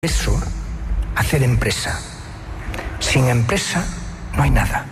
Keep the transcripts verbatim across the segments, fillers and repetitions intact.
Eso, hacer empresa. Sin empresa no hay nada.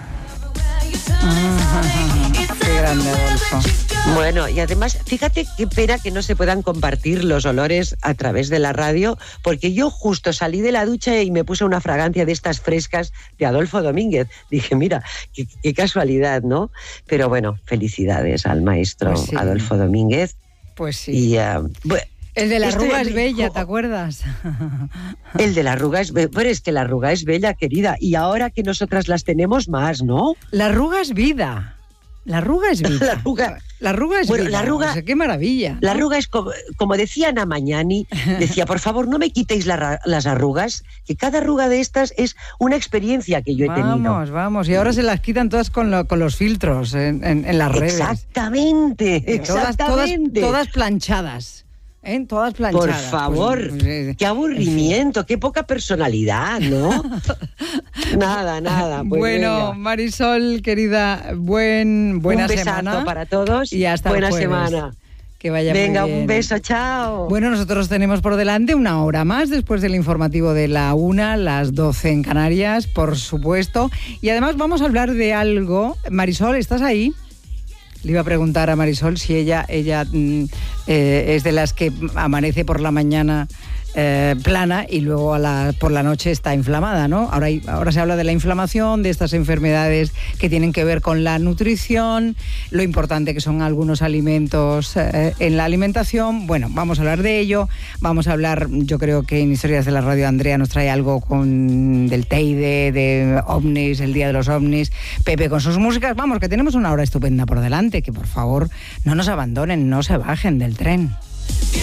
Qué grande, Adolfo. Bueno, y además, fíjate qué pena que no se puedan compartir los olores a través de la radio, porque yo justo salí de la ducha y me puse una fragancia de estas frescas de Adolfo Domínguez. Dije, mira, qué, qué casualidad, ¿no? Pero bueno, felicidades al maestro Pues sí. Adolfo Domínguez. Pues sí. Y, uh, bueno, El de la este- arruga es bella, ¿te acuerdas? el de la arruga es bella, pero es que la arruga es bella, querida, y ahora que nosotras las tenemos más, ¿no? La arruga es vida. La arruga es vida. La arruga- La arruga es Bueno, vida. la arruga- O sea, qué maravilla. La arruga es como, como decía Ana Mañani, decía, por favor, no me quitéis la ra- las arrugas, que cada arruga de estas es una experiencia que yo he tenido. Vamos, vamos. Y ahora se las quitan todas con, lo- con los filtros en, en- en las redes. Exactamente, Todas, todas, exactamente. todas planchadas. ¿eh? Todas Por planchadas. favor, Pues, eh, qué aburrimiento, qué poca personalidad, ¿no? nada, nada. Pues bueno, venga. Marisol, querida, buen, buena un besazo semana. para todos y hasta el buena jueves. semana. Que vaya muy Venga, bien. un beso, chao. Bueno, nosotros tenemos por delante una hora más después del informativo de la una, las doce en Canarias, por supuesto. Y además vamos a hablar de algo. Marisol, ¿estás ahí? Le iba a preguntar a Marisol si ella, ella mm, eh, es de las que amanece por la mañana eh, plana y luego a la, por la noche está inflamada, ¿no? Ahora, hay- ahora se habla de la inflamación, de estas enfermedades que tienen que ver con la nutrición, lo importante que son algunos alimentos eh, en la alimentación. Bueno, vamos a hablar de ello. Vamos a hablar, yo creo que en Historias de la Radio Andrea nos trae algo con del Teide, de ovnis, el Día de los Ovnis, Pepe con sus músicas. Vamos, que tenemos una hora estupenda por delante, que por favor no nos abandonen, no se bajen del tren.